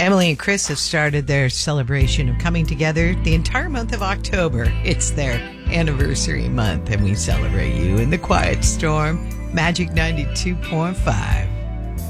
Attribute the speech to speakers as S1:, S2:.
S1: Emily and Chris have started their celebration of coming together the entire month of October. It's their anniversary month, and we celebrate you in the Quiet Storm, Magic 92.5.